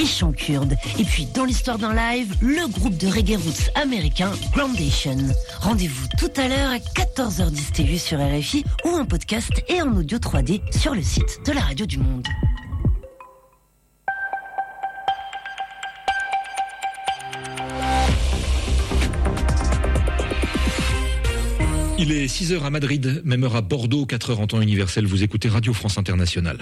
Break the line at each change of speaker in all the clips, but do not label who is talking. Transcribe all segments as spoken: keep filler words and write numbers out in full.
chants kurdes. Et puis, dans l'histoire d'un live, le groupe de reggae roots américain Groundation. Rendez-vous tout à l'heure à quatorze heures dix T V sur R F I ou en podcast et en audio trois D sur le site de la Radio du Monde.
Il est six heures à Madrid, même heure à Bordeaux, quatre heures en temps universel. Vous écoutez Radio France Internationale.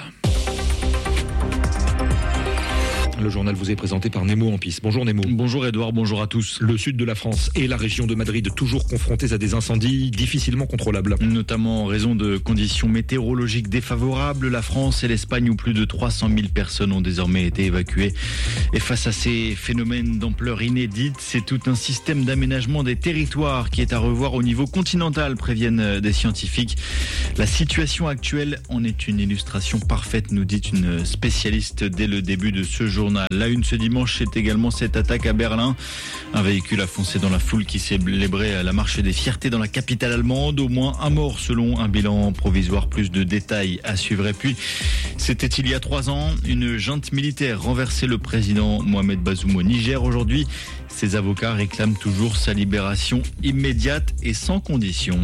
Le journal vous est présenté par Nemo Ampis. Bonjour Nemo.
Bonjour Edouard, bonjour à tous.
Le sud de la France et la région de Madrid toujours confrontés à des incendies difficilement contrôlables.
Notamment en raison de conditions météorologiques défavorables, la France et l'Espagne où plus de trois cent mille personnes ont désormais été évacuées. Et face à ces phénomènes d'ampleur inédite, c'est tout un système d'aménagement des territoires qui est à revoir au niveau continental, préviennent des scientifiques. La situation actuelle en est une illustration parfaite, nous dit une spécialiste dès le début de ce journal. La une ce dimanche, c'est également cette attaque à Berlin. Un véhicule a foncé dans la foule qui célébrait la marche des fiertés dans la capitale allemande. Au moins un mort selon un bilan provisoire. Plus de détails à suivre. Et puis, c'était il y a trois ans, une junte militaire renversait le président Mohamed Bazoum au Niger. Aujourd'hui, ses avocats réclament toujours sa libération immédiate et sans condition.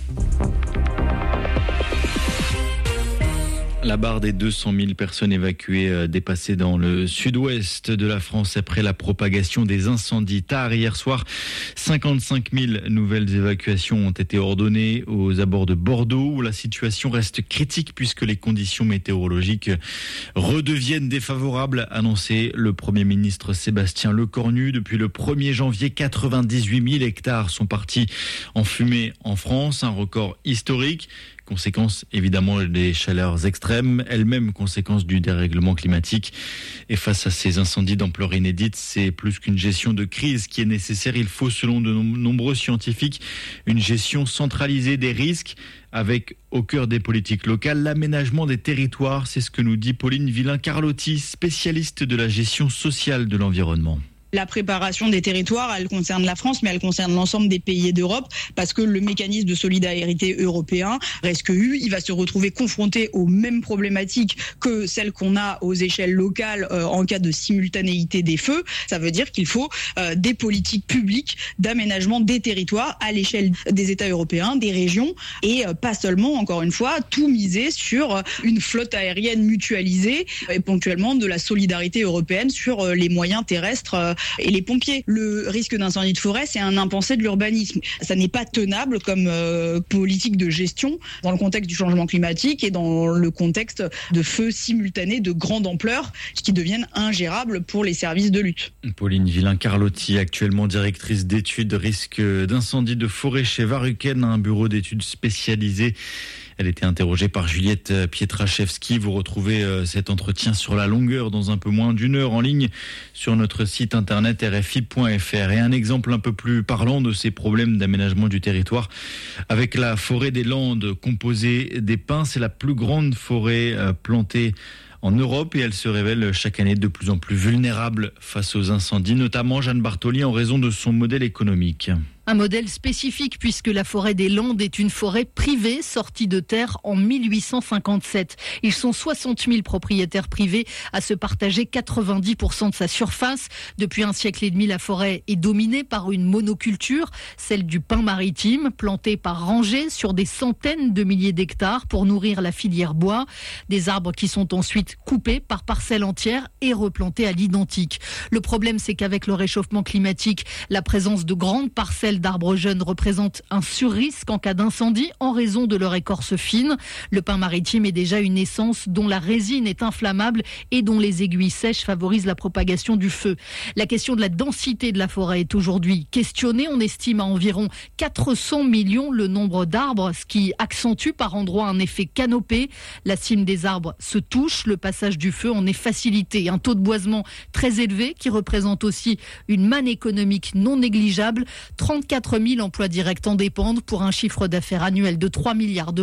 La barre des deux cent mille personnes évacuées euh, dépassée dans le sud-ouest de la France après la propagation des incendies. Tard hier soir, cinquante-cinq mille nouvelles évacuations ont été ordonnées aux abords de Bordeaux où la situation reste critique puisque les conditions météorologiques redeviennent défavorables, annonçait le Premier ministre Sébastien Lecornu. Depuis le premier janvier, quatre-vingt-dix-huit mille hectares sont partis en fumée en France, un record historique. Conséquence évidemment des chaleurs extrêmes, elles-mêmes conséquences du dérèglement climatique. Et face à ces incendies d'ampleur inédite, c'est plus qu'une gestion de crise qui est nécessaire. Il faut, selon de nombreux scientifiques, une gestion centralisée des risques avec au cœur des politiques locales l'aménagement des territoires. C'est ce que nous dit Pauline Villain-Carlotti, spécialiste de la gestion sociale de l'environnement.
La préparation des territoires, elle concerne la France, mais elle concerne l'ensemble des pays d'Europe, parce que le mécanisme de solidarité européen, RescEU, il va se retrouver confronté aux mêmes problématiques que celles qu'on a aux échelles locales euh, en cas de simultanéité des feux. Ça veut dire qu'il faut euh, des politiques publiques d'aménagement des territoires à l'échelle des États européens, des régions, et euh, pas seulement, encore une fois, tout miser sur une flotte aérienne mutualisée et ponctuellement de la solidarité européenne sur euh, les moyens terrestres euh, et les pompiers. Le risque d'incendie de forêt, c'est un impensé de l'urbanisme. Ça n'est pas tenable comme euh, politique de gestion dans le contexte du changement climatique et dans le contexte de feux simultanés de grande ampleur qui deviennent ingérables pour les services de lutte.
Pauline Villain-Carlotti, actuellement directrice d'études risque d'incendie de forêt chez Varuken, un bureau d'études spécialisé. Elle était interrogée par Juliette Pietraszewski. Vous retrouvez cet entretien sur la longueur dans un peu moins d'une heure en ligne sur notre site internet r f i point f r. Et un exemple un peu plus parlant de ces problèmes d'aménagement du territoire avec la forêt des Landes composée des pins. C'est la plus grande forêt plantée en Europe et elle se révèle chaque année de plus en plus vulnérable face aux incendies, notamment Jeanne Bartoli en raison de son modèle économique.
Un modèle spécifique puisque la forêt des Landes est une forêt privée sortie de terre en mille huit cent cinquante-sept. Ils sont soixante mille propriétaires privés à se partager quatre-vingt-dix pour cent de sa surface. Depuis un siècle et demi, la forêt est dominée par une monoculture, celle du pin maritime, planté par rangées sur des centaines de milliers d'hectares pour nourrir la filière bois. Des arbres qui sont ensuite coupés par parcelles entières et replantés à l'identique. Le problème, c'est qu'avec le réchauffement climatique, la présence de grandes parcelles d'arbres jeunes représente un surrisque en cas d'incendie en raison de leur écorce fine. Le pin maritime est déjà une essence dont la résine est inflammable et dont les aiguilles sèches favorisent la propagation du feu. La question de la densité de la forêt est aujourd'hui questionnée. On estime à environ quatre cents millions le nombre d'arbres, ce qui accentue par endroits un effet canopé. La cime des arbres se touche, le passage du feu en est facilité. Un taux de boisement très élevé qui représente aussi une manne économique non négligeable. trente-quatre mille emplois directs en dépendent pour un chiffre d'affaires annuel de trois milliards d'euros.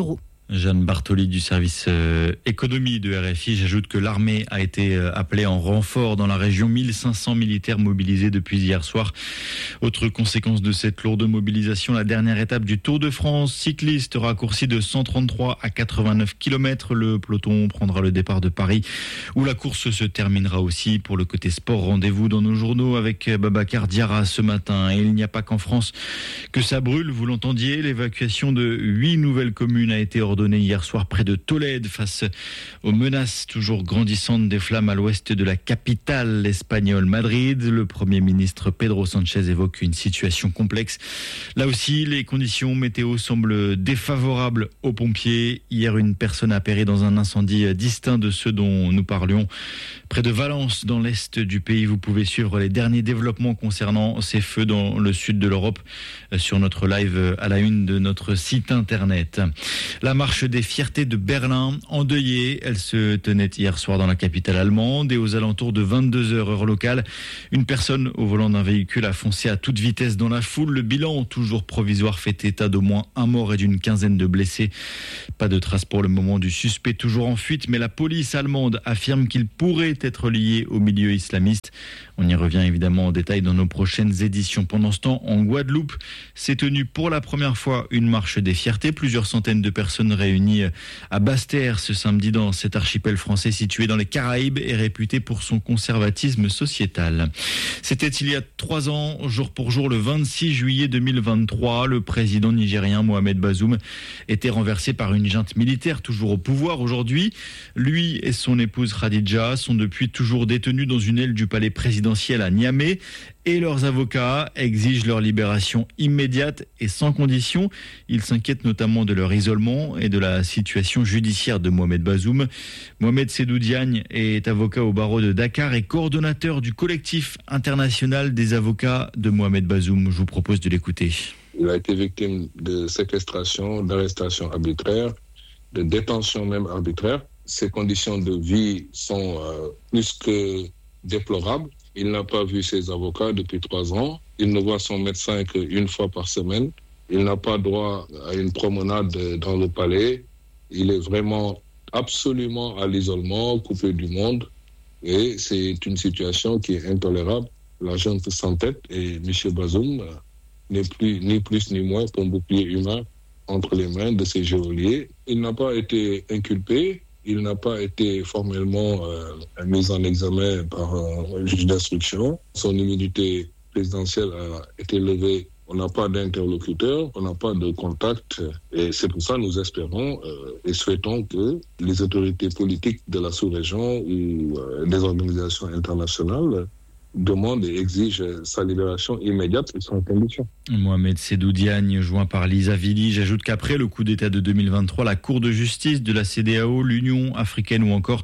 Jeanne Bartoli du service euh, économie de R F I. J'ajoute que l'armée a été euh, appelée en renfort dans la région. mille cinq cents militaires mobilisés depuis hier soir. Autre conséquence de cette lourde mobilisation, la dernière étape du Tour de France cycliste raccourci de cent trente-trois à quatre-vingt-neuf kilomètres. Le peloton prendra le départ de Paris où la course se terminera aussi. Pour le côté sport, rendez-vous dans nos journaux avec Babacar Diarra ce matin. Et il n'y a pas qu'en France que ça brûle, vous l'entendiez. L'évacuation de huit nouvelles communes a été ordonnée hier soir près de Tolède face aux menaces toujours grandissantes des flammes à l'ouest de la capitale espagnole Madrid. Le Premier ministre Pedro Sánchez évoque une situation complexe. Là aussi, les conditions météo semblent défavorables aux pompiers. Hier, une personne a péri dans un incendie distinct de ceux dont nous parlions près de Valence, dans l'est du pays. Vous pouvez suivre les derniers développements concernant ces feux dans le sud de l'Europe sur notre live à la une de notre site internet. La marche des fiertés de Berlin, endeuillée, elle se tenait hier soir dans la capitale allemande et aux alentours de vingt-deux heures heure locale, une personne au volant d'un véhicule a foncé à toute vitesse dans la foule. Le bilan, toujours provisoire, fait état d'au moins un mort et d'une quinzaine de blessés. Pas de traces pour le moment du suspect toujours en fuite, mais la police allemande affirme qu'il pourrait être lié au milieu islamiste. On y revient évidemment en détail dans nos prochaines éditions. Pendant ce temps, en Guadeloupe, s'est tenue pour la première fois une marche des fiertés. Plusieurs centaines de personnes réunies à Basse-Terre ce samedi dans cet archipel français situé dans les Caraïbes et réputé pour son conservatisme sociétal. C'était il y a trois ans, jour pour jour, le vingt-six juillet deux mille vingt-trois. Le président nigérien Mohamed Bazoum était renversé par une junte militaire toujours au pouvoir aujourd'hui. Lui et son épouse Khadija sont depuis toujours détenus dans une aile du palais présidentiel à Niamey et leurs avocats exigent leur libération immédiate et sans condition. Ils s'inquiètent notamment de leur isolement et de la situation judiciaire de Mohamed Bazoum. Mohamed Sédou Diagne est avocat au barreau de Dakar et coordonnateur du collectif international des avocats de Mohamed Bazoum. Je vous propose de l'écouter.
Il a été victime de séquestration, d'arrestation arbitraire, de détention même arbitraire. Ses conditions de vie sont euh, plus que déplorables. Il n'a pas vu ses avocats depuis trois ans. Il ne voit son médecin qu'une fois par semaine. Il n'a pas droit à une promenade dans le palais. Il est vraiment absolument à l'isolement, coupé du monde. Et c'est une situation qui est intolérable. La junte s'entête et M. Bazoum n'est plus ni plus ni moins qu'un bouclier humain entre les mains de ses geôliers. Il n'a pas été inculpé. Il n'a pas été formellement euh, mis en examen par un juge d'instruction. Son immunité présidentielle a été levée. On n'a pas d'interlocuteur, on n'a pas de contact. Et c'est pour ça que nous espérons euh, et souhaitons que les autorités politiques de la sous-région ou euh, des organisations internationales demande et exige sa libération immédiate et sans condition.
Mohamed Sédou Diagne, joint par Lisa Vili. J'ajoute qu'après le coup d'État de deux mille vingt-trois, la Cour de justice de la C E D A O, l'Union africaine ou encore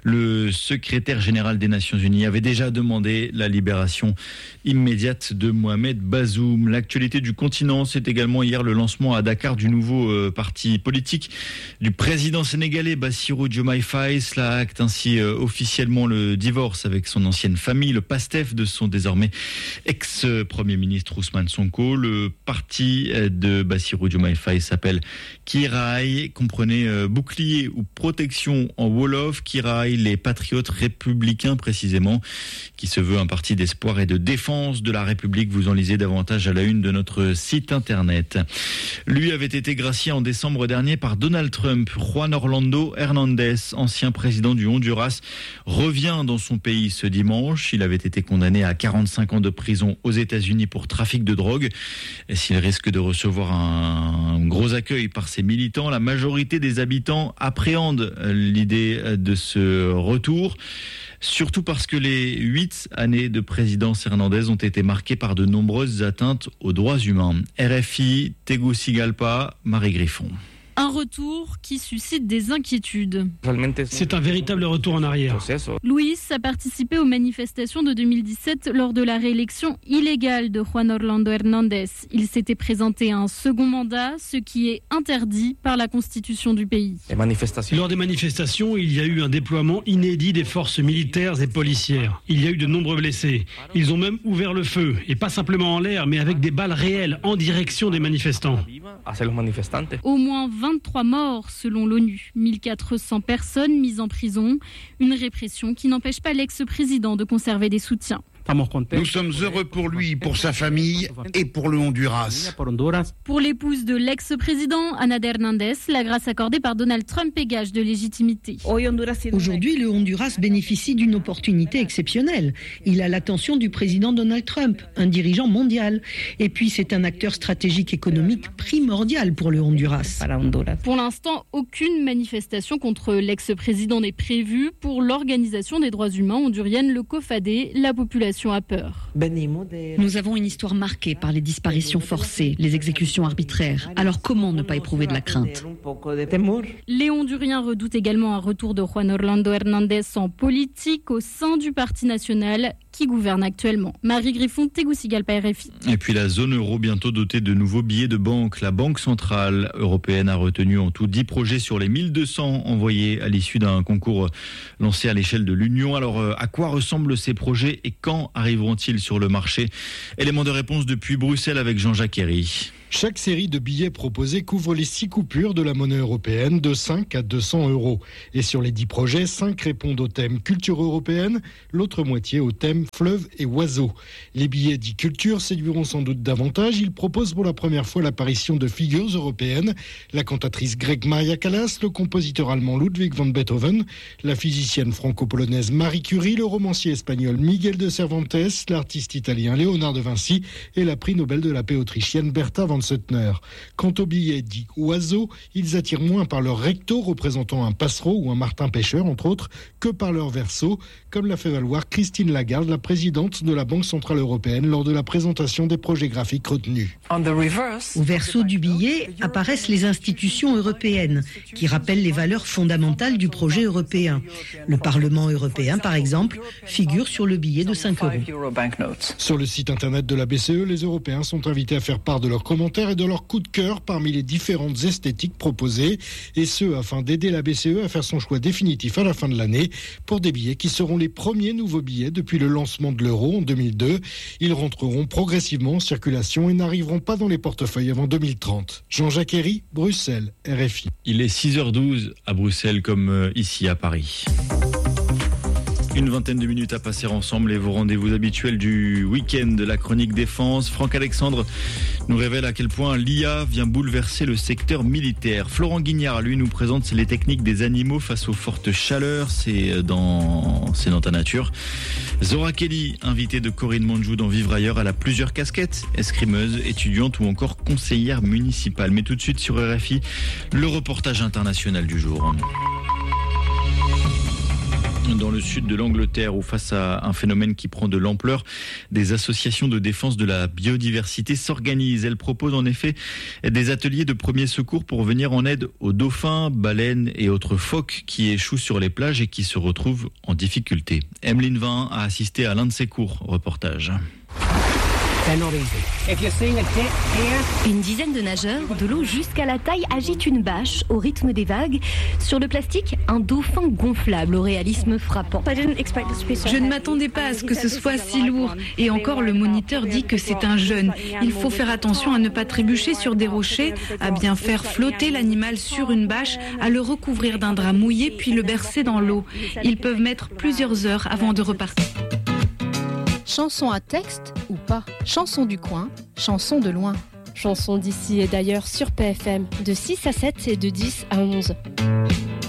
le secrétaire général des Nations Unies avaient déjà demandé la libération immédiate de Mohamed Bazoum. L'actualité du continent, c'est également hier le lancement à Dakar du nouveau euh, parti politique du président sénégalais Bassirou Diomaye Faye. Cela acte ainsi euh, officiellement le divorce avec son ancienne famille, le PASTEF de son désormais ex-premier ministre Ousmane Sonko. Le parti de Bassirou Diomaye Faye s'appelle Kiraay, comprenez euh, bouclier ou protection en Wolof. Kiraay, les patriotes républicains précisément, qui se veut un parti d'espoir et de défense de la République. Vous en lisez davantage à la une de notre site internet. Lui avait été gracié en décembre dernier par Donald Trump. Juan Orlando Hernandez, ancien président du Honduras, revient dans son pays ce dimanche. Il avait été condamné à quarante-cinq ans de prison aux États-Unis pour trafic de drogue. Et s'il risque de recevoir un gros accueil par ses militants, la majorité des habitants appréhendent l'idée de ce retour. Surtout parce que les huit années de présidence Hernandez ont été marquées par de nombreuses atteintes aux droits humains. R F I, Tegucigalpa, Marie Griffon.
Un retour qui suscite des inquiétudes.
C'est un véritable retour en arrière.
Luis a participé aux manifestations de deux mille dix-sept lors de la réélection illégale de Juan Orlando Hernandez. Il s'était présenté à un second mandat, ce qui est interdit par la constitution du pays.
Lors des manifestations, il y a eu un déploiement inédit des forces militaires et policières. Il y a eu de nombreux blessés. Ils ont même ouvert le feu, et pas simplement en l'air, mais avec des balles réelles en direction des manifestants.
Au moins vingt-trois morts selon l'ONU, mille quatre cents personnes mises en prison. Une répression qui n'empêche pas l'ex-président de conserver des soutiens.
Nous sommes heureux pour lui, pour sa famille et pour le Honduras.
Pour l'épouse de l'ex-président, Ana de Hernandez, la grâce accordée par Donald Trump est gage de légitimité.
Aujourd'hui, le Honduras bénéficie d'une opportunité exceptionnelle. Il a l'attention du président Donald Trump, un dirigeant mondial. Et puis, c'est un acteur stratégique économique primordial pour le Honduras.
Pour l'instant, aucune manifestation contre l'ex-président n'est prévue. Pour l'Organisation des droits humains hondurienne, le COFADE, la population a peur.
Nous avons une histoire marquée par les disparitions forcées, les exécutions arbitraires. Alors comment ne pas éprouver de la crainte ?
Les Honduriens redoutent également un retour de Juan Orlando Hernandez en politique au sein du Parti national qui gouverne actuellement. Marie Griffon, Tegucigalpa, R F I.
Et puis la zone euro bientôt dotée de nouveaux billets de banque. La Banque centrale européenne a retenu en tout dix projets sur les mille deux cents envoyés à l'issue d'un concours lancé à l'échelle de l'Union. Alors à quoi ressemblent ces projets et quand arriveront-ils sur le marché ? Élément de réponse depuis Bruxelles avec Jean-Jacques Herry.
Chaque série de billets proposés couvre les six coupures de la monnaie européenne de cinq à deux cents euros. Et sur les dix projets, cinq répondent au thème culture européenne, l'autre moitié au thème fleuve et oiseaux. Les billets dits culture séduiront sans doute davantage. Ils proposent pour la première fois l'apparition de figures européennes. La cantatrice grecque Maria Callas, le compositeur allemand Ludwig van Beethoven, la physicienne franco-polonaise Marie Curie, le romancier espagnol Miguel de Cervantes, l'artiste italien Léonard de Vinci et la prix Nobel de la paix autrichienne Bertha van Suttner. Quant aux billets dits oiseaux, ils attirent moins par leur recto représentant un passereau ou un martin pêcheur, entre autres, que par leur verso, comme l'a fait valoir Christine Lagarde, la présidente de la Banque centrale européenne, lors de la présentation des projets graphiques retenus.
Au verso du billet apparaissent les institutions européennes, qui rappellent les valeurs fondamentales du projet européen. Le Parlement européen, par exemple, figure sur le billet de cinq euros.
Sur le site internet de la B C E, les Européens sont invités à faire part de leurs commentaires et de leur coup de cœur parmi les différentes esthétiques proposées, et ce afin d'aider la B C E à faire son choix définitif à la fin de l'année pour des billets qui seront les premiers nouveaux billets depuis le lancement de l'euro en deux mille deux. Ils rentreront progressivement en circulation et n'arriveront pas dans les portefeuilles avant deux mille trente. Jean-Jacques Herry, Bruxelles, R F I.
Il est six heures douze à Bruxelles comme ici à Paris. Une vingtaine de minutes à passer ensemble et vos rendez-vous habituels du week-end de la chronique défense. Franck Alexandre nous révèle à quel point l'I A vient bouleverser le secteur militaire. Florent Guignard, lui, nous présente les techniques des animaux face aux fortes chaleurs. C'est dans, c'est dans ta nature. Zora Kelly, invitée de Corinne Manjou dans Vivre ailleurs, elle a plusieurs casquettes, escrimeuse, étudiante ou encore conseillère municipale. Mais tout de suite sur R F I, le reportage international du jour. Dans le sud de l'Angleterre, où face à un phénomène qui prend de l'ampleur, des associations de défense de la biodiversité s'organisent. Elles proposent en effet des ateliers de premiers secours pour venir en aide aux dauphins, baleines et autres phoques qui échouent sur les plages et qui se retrouvent en difficulté. Emeline Vin a assisté à l'un de ces cours. Reportage.
Une dizaine de nageurs, de l'eau jusqu'à la taille, agitent une bâche au rythme des vagues. Sur le plastique, un dauphin gonflable au réalisme frappant.
Je ne m'attendais pas à ce que ce soit si lourd. Et encore, le moniteur dit que c'est un jeune. Il faut faire attention à ne pas trébucher sur des rochers, à bien faire flotter l'animal sur une bâche, à le recouvrir d'un drap mouillé puis le bercer dans l'eau. Ils peuvent mettre plusieurs heures avant de repartir.
Chanson à texte ou pas, chanson du coin, chanson de loin. Chanson d'ici et d'ailleurs sur P F M de six à sept et de dix à onze.